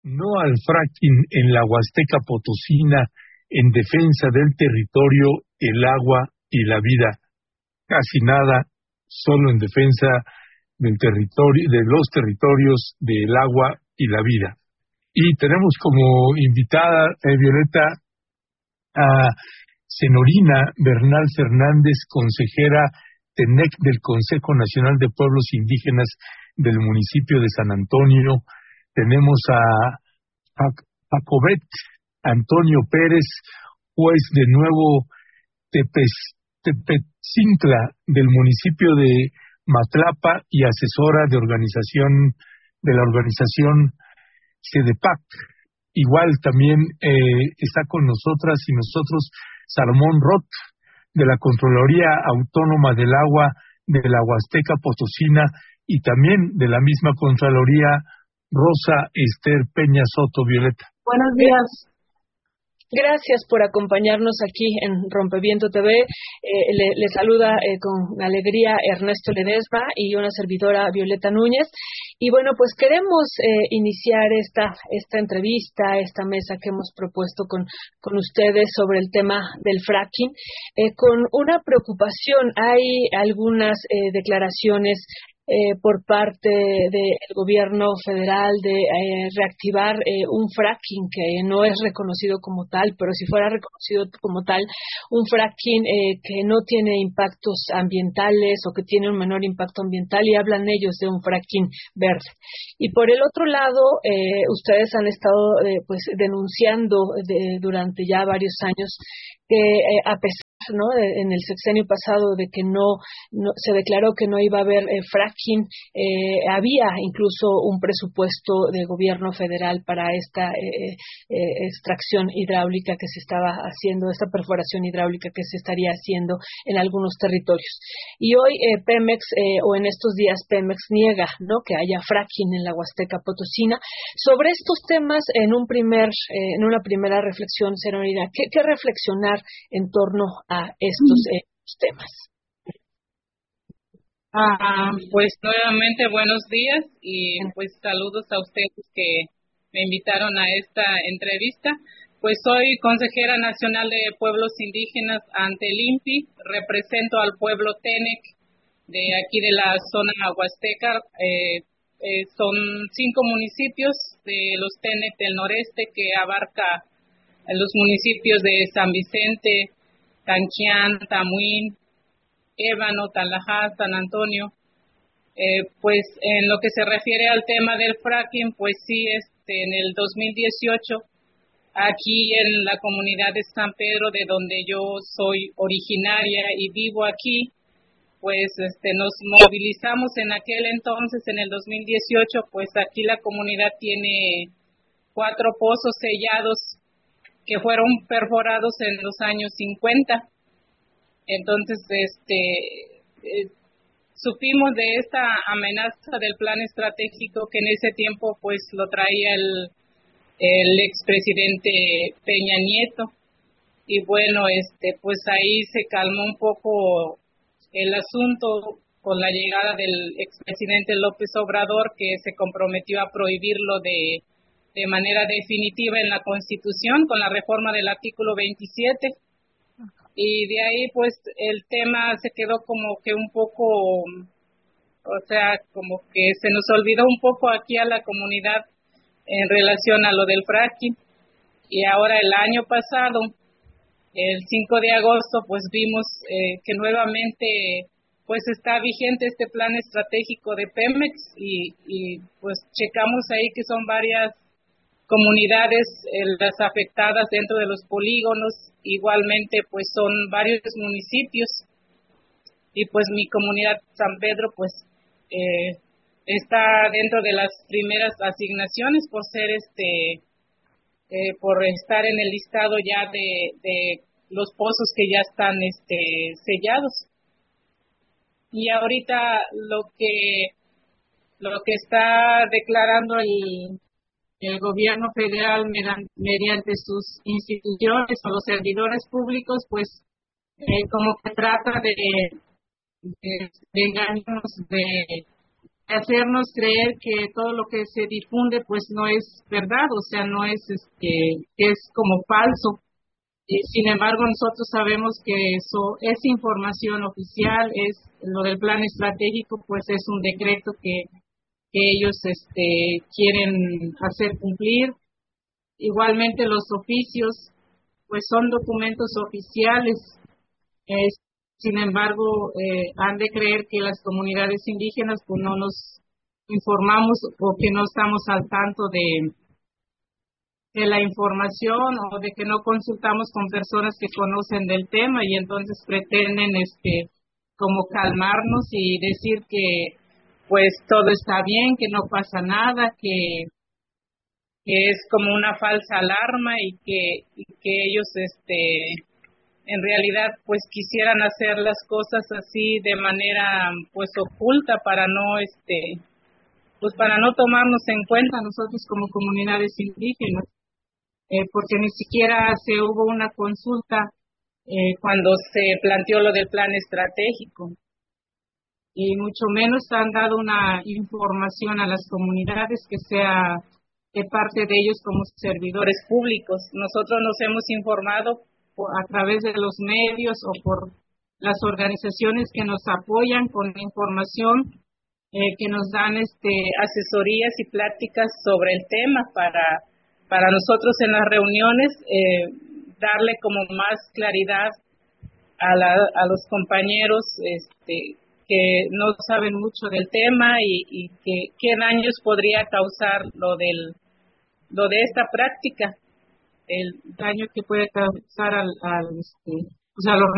no al fracking en la Huasteca Potosina en defensa del territorio, el agua y la vida. Casi nada, solo en defensa del territorio, de los territorios, del agua y la vida. Y tenemos como invitada, Violeta, a Senorina Bernal Fernández, consejera TENEC del Consejo Nacional de Pueblos Indígenas del municipio de San Antonio. Tenemos a Jacobet Antonio Pérez, juez de Nuevo Tepetzintla del municipio de Matlapa y asesora de la organización CEDEPAC. Igual también está con nosotras y nosotros Salomón Roth, de la Contraloría Autónoma del Agua de la Huasteca Potosina, y también de la misma Contraloría, Rosa Esther Peña Soto. Violeta. Buenos días. Gracias por acompañarnos aquí en Rompeviento TV. Le saluda con alegría Ernesto Ledesma y una servidora, Violeta Núñez. Y bueno, pues queremos iniciar esta entrevista, esta mesa que hemos propuesto con ustedes sobre el tema del fracking, con una preocupación. Hay algunas declaraciones por parte del gobierno federal de reactivar un fracking que no es reconocido como tal, pero si fuera reconocido como tal, un fracking que no tiene impactos ambientales o que tiene un menor impacto ambiental, y hablan ellos de un fracking verde. Y por el otro lado, ustedes han estado denunciando durante ya varios años que a pesar en el sexenio pasado de que no se declaró que no iba a haber fracking, había incluso un presupuesto de gobierno federal para esta extracción hidráulica que se estaba haciendo, esta perforación hidráulica que se estaría haciendo en algunos territorios. Y hoy Pemex, o en estos días Pemex niega que haya fracking en la Huasteca Potosina. Sobre estos temas, en una primera reflexión, Señorita, ¿qué reflexionar en torno a estos temas? Pues nuevamente buenos días y pues saludos a ustedes que me invitaron a esta entrevista. Pues soy consejera nacional de pueblos indígenas ante el INPI, represento al pueblo TENEC de aquí de la zona huasteca. Son 5 municipios de los TENEC del noreste que abarca los municipios de San Vicente, Tanquián, Tamuín, Ébano, Tanlajas, San Antonio. Pues en lo que se refiere al tema del fracking, pues sí, en el 2018, aquí en la comunidad de San Pedro, de donde yo soy originaria y vivo aquí, pues nos movilizamos en aquel entonces, en el 2018, pues aquí la comunidad tiene 4 pozos sellados que fueron perforados en los años 50. Entonces, supimos de esta amenaza del plan estratégico que en ese tiempo pues lo traía el expresidente Peña Nieto. Y bueno, pues ahí se calmó un poco el asunto con la llegada del expresidente López Obrador, que se comprometió a prohibirlo de manera definitiva en la Constitución con la reforma del artículo 27. Y de ahí pues el tema se quedó como que un poco, como que se nos olvidó un poco aquí a la comunidad en relación a lo del fracking. Y ahora el año pasado, el 5 de agosto, pues vimos que nuevamente pues está vigente este plan estratégico de Pemex y pues checamos ahí que son varias comunidades las afectadas dentro de los polígonos. Igualmente pues son varios municipios y pues mi comunidad San Pedro pues está dentro de las primeras asignaciones por ser por estar en el listado ya de los pozos que ya están sellados. Y ahorita lo que está declarando el gobierno federal mediante sus instituciones o los servidores públicos, pues como que trata de engañarnos hacernos creer que todo lo que se difunde pues no es verdad, o sea, no es es como falso. Sin embargo, nosotros sabemos que eso es información oficial, es lo del plan estratégico, pues es un decreto que ellos quieren hacer cumplir. Igualmente los oficios, pues son documentos oficiales. Sin embargo, han de creer que las comunidades indígenas pues no nos informamos o que no estamos al tanto de la información o de que no consultamos con personas que conocen del tema y entonces pretenden como calmarnos y decir que pues todo está bien, que no pasa nada, que es como una falsa alarma y que ellos en realidad pues quisieran hacer las cosas así de manera pues oculta para no pues para no tomarnos en cuenta nosotros como comunidades indígenas, porque ni siquiera se hubo una consulta cuando se planteó lo del plan estratégico y mucho menos han dado una información a las comunidades que sea de parte de ellos como servidores públicos. Nosotros nos hemos informado a través de los medios o por las organizaciones que nos apoyan con información, que nos dan asesorías y pláticas sobre el tema para nosotros en las reuniones darle como más claridad a los compañeros que no saben mucho del tema y que qué daños podría causar lo de esta práctica, el daño que puede causar a los